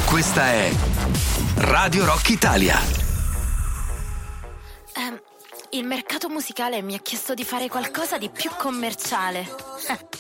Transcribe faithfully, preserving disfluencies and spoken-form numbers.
Questa è Radio Rock Italia. Um, il mercato musicale mi ha chiesto di fare qualcosa di più commerciale.